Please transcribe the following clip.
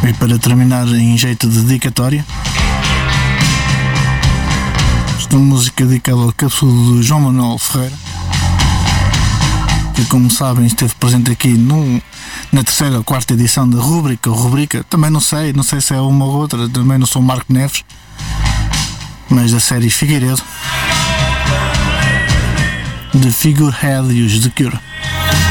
E para terminar em jeito de dedicatória, esta música dedicada ao cabeçudo do João Manuel Ferreira, que, como sabem, esteve presente aqui na terceira ou quarta edição da rubrica, também não sei se é uma ou outra, também não sou Marco Neves, mas da série Figueiredo, The Figurehead e os The Cure.